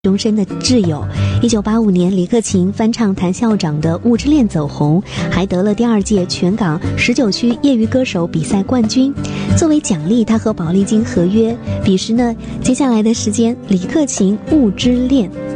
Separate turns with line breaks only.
终身的挚友。1985年，李克勤翻唱谭校长的《雾之恋》走红，还得了第2届全港19区业余歌手比赛冠军。作为奖励，他和宝丽金合约，彼时呢，接下来的时间，李克勤《雾之恋》